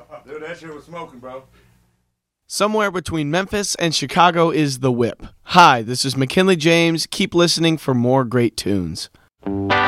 Dude, that shit was smoking, bro. Somewhere between Memphis and Chicago is The Whip. Hi, this is McKinley James. Keep listening for more great tunes.